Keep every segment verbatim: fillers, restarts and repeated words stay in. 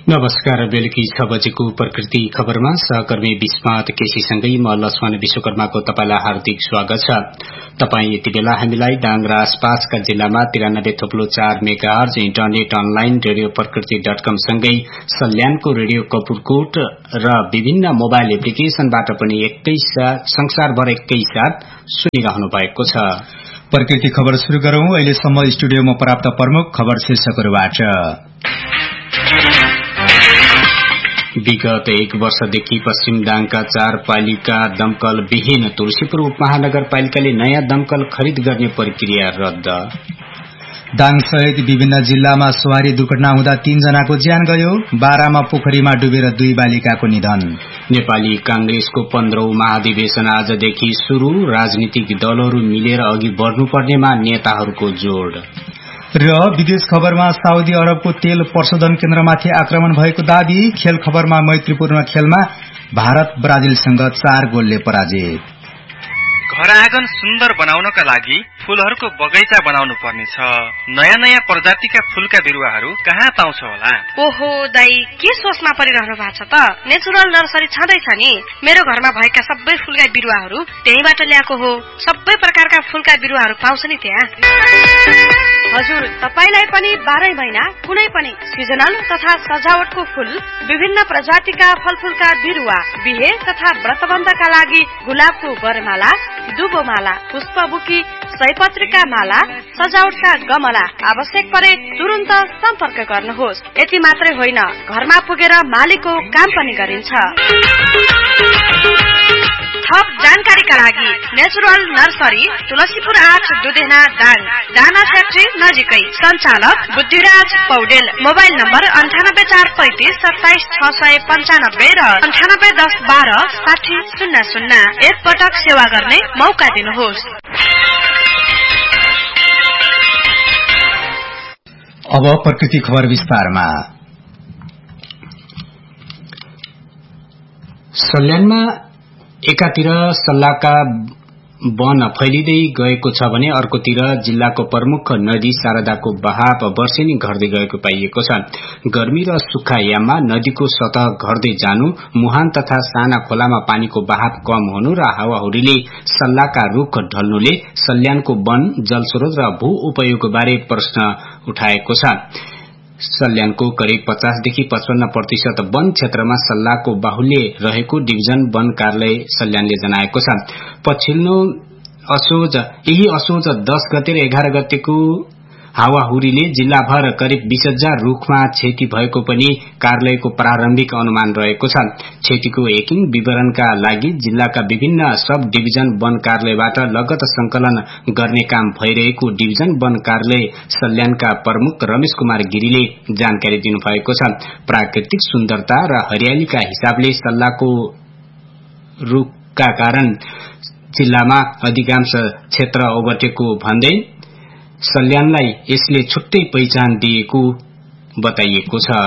नमस्कार। बेलुकी छ बजेको प्रकृति खबरमा सहकर्मी विस्मात केसीसँगै म लक्ष्मण विश्वकर्माको तपाईलाई हार्दिक स्वागत छ। तपाई यति बेला हामीलाई डाङ र आसपासका जिल्लामा तिरानब्बे थोप्लो चार मेगाहर्ज इन्टरनेट अनलाइन रेडियो प्रकृति डट कम सँगै सल्यानको रेडियो कपुरकोट र विभिन्न मोबाइल एप्लिकेशनबाट पनि एकैसाथ संसारभर एकैसाथ सुनिरहनु भएको छ। प्रकृति खबर शुरू गरौं। अहिलेसम्म स्टुडियोमा प्राप्त प्रमुख खबर शीर्षकहरूबाट। विगत एक वर्षदेखि पश्चिम दाङका चार पालिका दमकल विहीन तुलसीपुर उपमहानगरपालिकाले नयाँ दमकल खरिद गर्ने प्रक्रिया रद्द। दाङ सहित विभिन्न जिल्लामा सवारी दुर्घटना हुँदा तीन जनाको ज्यान गयो। बारामा पोखरीमा डुबेर दुई बालिकाको निधन। नेपाली कांग्रेसको पन्ध्रौं महाधिवेशन आजदेखि शुरू। राजनीतिक दलहरू मिलेर अघि बढ्नुपर्नेमा नेताहरूको जोड़। र विदेश खबरमा साउदी अरबको तेल प्रशोधन केन्द्रमाथि आक्रमण भएको दावी। खेल खबरमा मैत्रीपूर्ण खेलमा भारत ब्राजिलसँग चार गोलले पराजित। घर आँगन सुन्दर बनाउनका लागि फूलहरूको बगैँचा बनाउनु पर्नेछ। नयाँ नयाँ प्रजातिका फूलका बिरुवाहरू कहाँ पाउँछ होला? ओहो दाई, के सोचमा परिरहनु भएको छ त? नेचुरल नर्सरी छँदैछ नि। मेरो घरमा भएका सबै फूलका बिरुवाहरू त्यहीबाट ल्याएको हो। सबै प्रकारका फूलका बिरुवाहरू पाउँछ नि त्यहाँ। हजुर, तपाईलाई पनि बाह्रै महिना कुनै पनि सिजनल तथा सजावटको फूल, विभिन्न प्रजातिका फलफूलका बिरुवा, बिहे तथा व्रतबन्धका लागि गुलाबको बरमाला, दुबोमाला, पुष्पबुकी, सयपत्रीका माला, सजावटका गमला आवश्यक परे तुरन्त सम्पर्क गर्नुहोस्। यति मात्रै होइन, घरमा पुगेर मालीको काम पनि गरिन्छ। थप जानकारीका लागि नेचुरल नर्सरी तुलसीपुर आठ दुधेना दाङ, दाना फ्याक्ट्री नजिकै। सञ्चालक बुद्धिराज पौडेल। मोबाइल नम्बर अन्ठानब्बे चार पैंतिस सत्ताइस छ सय पन्चानब्बे र अन्ठानब्बे दस बाह्र साठी शून्य शून्य। एक पटक सेवा गर्ने मौका दिनुहोस्। अब प्रकृति खबर विस्तारमा। सल्यानमा एकातिर सल्लाका वन फैलिँदै गएको छ भने अर्कोतिर जिल्लाको प्रमुख नदी शारदाको बहाव वर्षेनी घट्दै गएको पाइएको छ। गर्मी र सुक्खायाममा नदीको सतह घट्दै जानु, मुहान तथा साना खोलामा पानीको बहाव कम हुनु र हावाहुरीले सल्लाका रूख ढल्नुले सल्यानको वन, जलस्रोत र भू उपयोग बारे प्रश्न उठाएको छ। सल्यानको करिब पचासदेखि पचपन्न प्रतिशत वन क्षेत्रमा सल्लाहको बाहुल्य रहेको डिभिजन वन कार्यालय सल्यानले जनाएको छ। पछिल्लो असोज यही असोज दस गते र एघार गतेको हावाहुरीले जिल्लाभर करिब बीस हजार रूखमा क्षति भएको पनि कार्यालयको प्रारम्भिक अनुमान रहेको छ। क्षतिको एकिङ विवरणका लागि जिल्लाका विभिन्न सब डिभिजन वन कार्यालयबाट लगत संकलन गर्ने काम भइरहेको डिभिजन वन कार्यालय सल्यानका प्रमुख रमेश कुमार गिरीले जानकारी दिनुभएको छ। प्राकृतिक सुन्दरता र हरियालीका हिसाबले सल्लाहको रूखका कारण जिल्लामा अधिकांश क्षेत्र ओगटेको भन्दै सल्यानलाई यसले छुट्टै पहिचान दिएको बताइएको छ।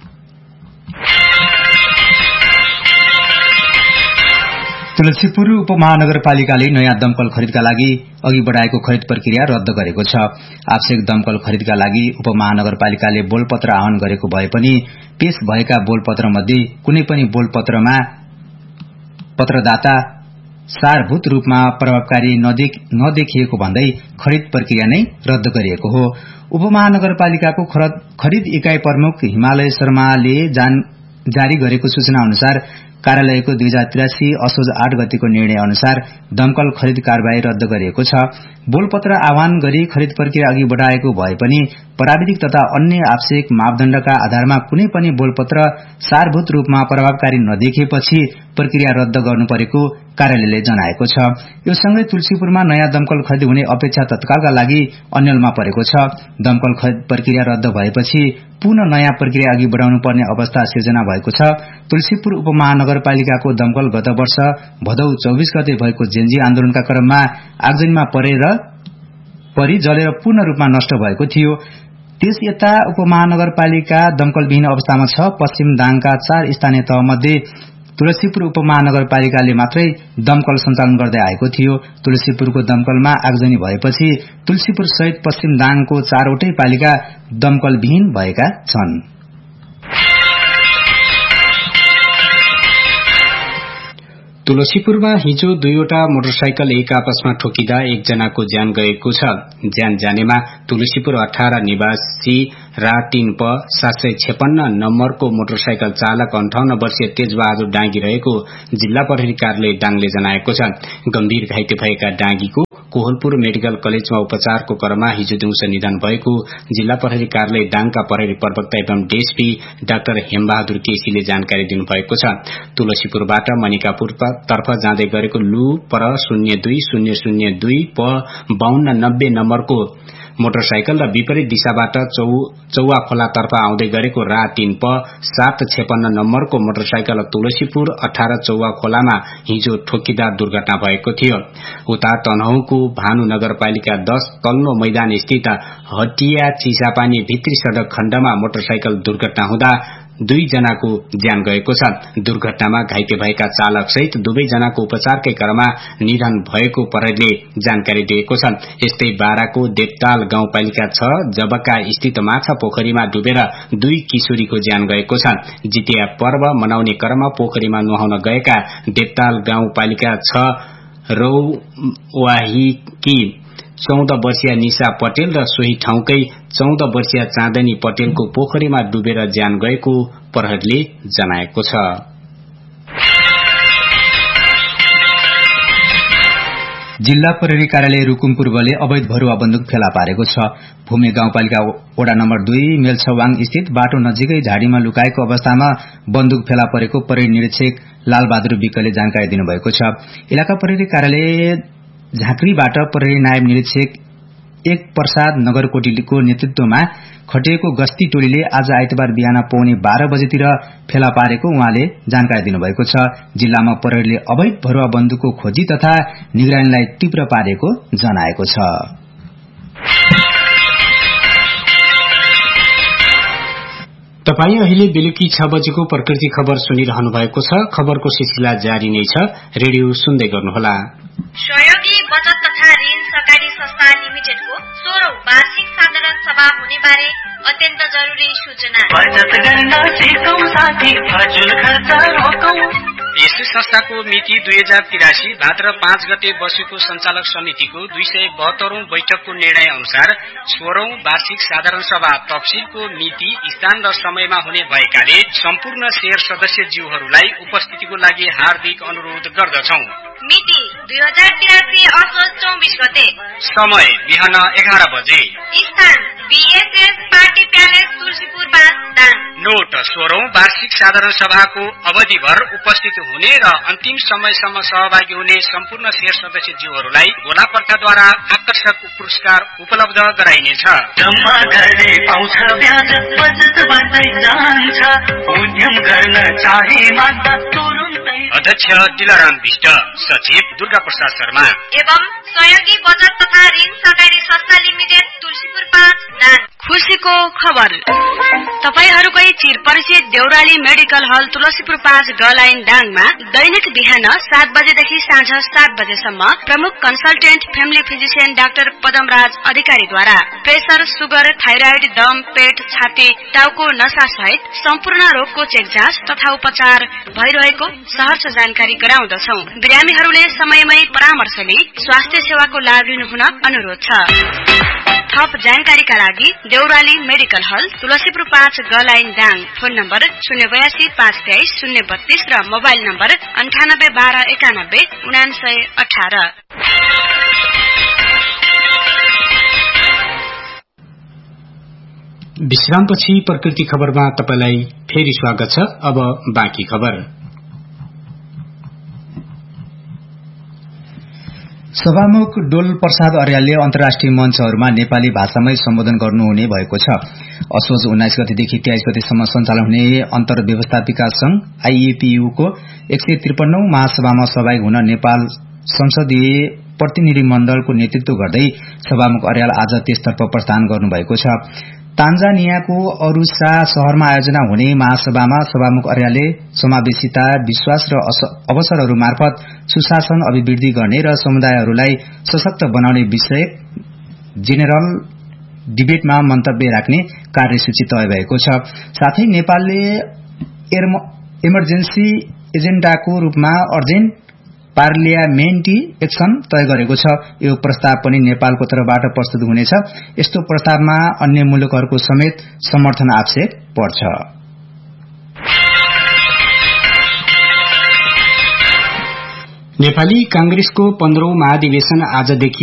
तुलसीपुर उपमहानगरपालिकाले नयाँ दमकल खरिदका लागि अघि बढ़ाएको खरिद प्रक्रिया रद्द गरेको छ। आवश्यक दमकल खरिदका लागि उपमहानगरपालिकाले बोलपत्र आह्वान गरेको भए पनि पेश भएका बोलपत्र मध्ये कुनै पनि बोलपत्रमा पत्रदाता सारभूत रूपमा प्रभावकारी नदेखिएको भन्दै खरिद प्रक्रिया नै रद्द गरिएको हो। उपमहानगरपालिकाको खरिद इकाई प्रमुख हिमालय शर्माले जारी गरेको सूचना अनुसार कार्यालयको दुई हजार त्रियासी असोज आठ गतिको निर्णय अनुसार दमकल खरिद कार्यवाही रद्द गरिएको छ। बोलपत्र आह्वान गरी खरिद प्रक्रिया अघि बढ़ाएको भए पनि प्राविधिक तथा अन्य आवश्यक मापदण्डका आधारमा कुनै पनि बोलपत्र सारभूत रूपमा प्रभावकारी नदेखिएपछि प्रक्रिया रद्द गर्नु परेको कार्यालयले जनाएको छ। यो सँगै तुलसीपुरमा नयाँ दमकल खरिद हुने अपेक्षा तत्कालका लागि अन्यलमा परेको छ। दमकल खरिद प्रक्रिया रद्द भएपछि पुनः नयाँ प्रक्रिया अघि बढ़ाउनु पर्ने अवस्था सिर्जना भएको छ। तुलसीपुर उपमहानगरपालिकाको दमकल गत वर्ष भदौ चौबीस गते भएको जेनजी आन्दोलनका क्रममा आगजनीमा परेर परि जलेर पूर्ण रूपमा नष्ट भएको थियो। त्यस यता उपमहानगरपालिका दमकलविहीन अवस्थामा छ। पश्चिम दाङका चार स्थानीय तह मध्ये तुलसीपुर उपमहानगरपालिकाले मात्रै दमकल सञ्चालन गर्दै आएको थियो। तुलसीपुरको दमकलमा आगजनी भएपछि तुलसीपुर सहित पश्चिम दाङको चारवटै पालिका दमकलविहीन भएका छन्। तुलसीपुरमा हिजो दुईवटा मोटरसाइकल एक आपसमा ठोकिँदा एकजनाको ज्यान गएको छ। ज्यान जानेमा तुलसीपुर अठार निवासी राटिन प सात सय छेपन्न नम्बरको मोटरसाइकल चालक अन्ठाउन्न वर्षीय तेजबहादुर डाँगी रहेको जिल्ला प्रहरी कार्यालय डाङले जनाएको छ। गम्भीर घाइते भएका डाँगीको कोहलपुर मेडिकल कलेजमा उपचारको क्रममा हिजो दिउँसो निधन भएको जिल्ला प्रहरी कार्यालय डाङका प्रहरी प्रवक्ता एवं डीएसपी डाक्टर हेमबहादुर केसीले जानकारी दिनुभएको छ। तुलसीपुरबाट मनिकापुर तर्फ जाँदै गरेको लु पर शून्य दुई शून्य शून्य दुई प बाहन्न नब्बे नम्बरको मोटरसाइकल र विपरीत दिशाबाट चौवा खोला तर्फ आउँदै गरेको रा तीन प सात छेपन्न नम्बरको मोटरसाइकल तुलसीपुर अठार चौवा खोलामा हिजो ठोकिँदा दुर्घटना भएको थियो। उता तनहुँको भानु नगरपालिका दश तल्लो मैदान स्थित हटिया चिसापानी भित्री सड़क खण्डमा मोटरसाइकल दुर्घटना हुँदा दुई जनाको ज्यान गएको छ। दुर्घटनामा घाइते भएका चालक सहित दुवै जनाको उपचारकै क्रममा निधन भएको प्रहरीले जानकारी दिएको छ। यस्तै बाराको देवताल गाउँपालिका छ जबका स्थित माछा पोखरीमा डुबेर दुई किशोरीको ज्यान गएको छ। जितिया पर्व मनाउने क्रममा पोखरीमा नुहाउन गएका देवताल गाउँपालिका छ रौवाहीकी चौध वर्षीय निशा पटेल र सोही ठाउँकै चौध वर्षीय चाँदनी पटेलको पोखरीमा डुबेर ज्यान गएको प्रहरीले जनाएको छ। जिल्ला प्रहरी कार्यालय रुकुमपूर्वले अवैध भरुवा बन्दुक फेला पारेको छ। भूमि गाउँपालिका वडा नम्बर दुई मेलछवाङ स्थित बाटो नजिकै झाडीमा लुकाएको अवस्थामा बन्दुक फेला परेको प्रहरी निरीक्षक लालबहादुर विकले जानकारी दिनुभएको छ। इलाका प्रहरी कार्यालय झाँक्रीबाट प्रहरी नायब निरीक्षक एक प्रसाद नगरकोटीको नेतृत्वमा खटिएको गस्ती टोलीले आज आइतबार बिहान पौने बाह्र बजेतिर फेला पारेको उहाँले जानकारी दिनुभएको छ। जिल्लामा प्रहरीले अवैध भरुवा बन्दुकको खोजी तथा निगरानीलाई तीव्र पारेको जनाएको छ। तपाई अहिले बेलुकी छ बजेको प्रकृति खबर सुनिरहनु भएको छ। खबरको सिलसिला जारी नै छ। रेडियो सुन्दै गर्नुहोला। सहयोगी बचत तथा ऋण सहकारी संस्था लिमिटेडको सोह्रौं वार्षिक साधारण सभा हुने बारे अत्यन्त जरुरी सूचना। बचत गर्न सिकौं साथी, फजुल खर्च रोकौं। यस संस्थाको मिति दुई हजार तिरासी भाद्र पाँच गते बसेको संचालक समितिको दुई सय बहत्तरौं बैठकको निर्णय अनुसार सोह्रौं वार्षिक साधारण सभा तफसिलको मिति स्थान र समयमा हुने भएकाले सम्पूर्ण शेयर सदस्य ज्यूहरूलाई उपस्थितिको लागि हार्दिक अनुरोध गर्दछौं। मिति दुई हजार तिरासी असोज चौबिस गते, समय बिहान एघार बजे, स्थान बीएसएस पार्टी प्यालेस तुलसीपुर बास दाङ। नोट सोह्रौं वार्षिक साधारण सभाको अवधिभर उपस्थित हुने र अन्तिम समयसम्म सहभागी हुने सम्पूर्ण शेयर सदस्य ज्यूहरूलाई गोलापर्खाद्वारा आकर्षक पुरस्कार उपलब्ध गराइनेछ। जम्मा गर्ने पाउँछ ब्याज, बचत बढ्दै जान्छ, उद्यम गर्न चाहे मात्र तुरुन्तै। अध्यक्ष दिलाराम विष्ट, सचिव दुर्गा प्रसाद शर्मा एवं सहयोगी बचत तथा ऋण सहकारी संस्था लिमिटेड तुलसीपुर पाँच दाङ। खुशीको खबर, तपाईहरूकै चिर परिचित देउराली मेडिकल हल तुलसीपुर पाँच ग लाइन डाङमा दैनिक बिहान सात बजेदेखि साँझ सात बजेसम्म प्रमुख consultant family physician doctor Padamraj अधिकारीद्वारा प्रेसर, सुगर, थाइराइड, दम, पेट, छाती, टाउको नसा सहित सम्पूर्ण रोगको चेक जाँच तथा उपचार भइरहेको सहर्ष जानकारी गराउँदछौ। बिरामीहरूले समयमै परामर्श लिई स्वास्थ्य सेवाको लाभ लिनुहुन अनुरोध छ। थप जानकारीका लागि देउराली मेडिकल हल तुलसीपुर पाँच ग लाइन दाङ। फोन नम्बर शून्य बयासी पाँच तेइस शून्य बत्तीस र मोबाइल नम्बर अन्ठानब्बे बाह्र एकानब्बे उनासय अठार। विश्रामपछि प्रकृति खबरमा तपाईलाई फेरि स्वागत छ। अब बाँकी खबर। सभामुख डोल प्रसाद अर्यालले अन्तर्राष्ट्रिय मञ्चहरूमा नेपाली भाषामै सम्बोधन गर्नुहुने भएको छ। असोज उन्नाइस गतेदेखि तेइस गतेसम्म सञ्चालन हुने अन्तर व्यवस्थापिका संघ आईएपीयूको एक सय त्रिपन्नौ महासभामा सहभागी हुन नेपाल संसदीय प्रतिनिधि मण्डलको नेतृत्व गर्दै सभामुख अर्याल आज त्यसतर्फ प्रस्थान गर्नुभएको छ। तान्जानियाको अरुसा शहरमा आयोजना हुने महासभामा सभामुख अर्यालले समावेशिता, विश्वास र अवसरहरू मार्फत सुशासन अभिवृद्धि गर्ने र समुदायहरूलाई सशक्त बनाउने विषय जेनेरल डिबेटमा मन्तव्य राख्ने कार्यसूची तय भएको छ। साथै नेपालले इमर्जेन्सी एजेण्डाको रूपमा अर्जेन्ट पार्लियामेन्टी एक्सन तय गरेको छ। यो प्रस्ताव पनि नेपालको तर्फबाट प्रस्तुत हुनेछ। यस्तो प्रस्तावमा अन्य मुलुकहरूको समेत समर्थन आवश्यक पर्छ। नेपाली कांग्रेसको पन्ध्रौं महाधिवेशन आजदेखि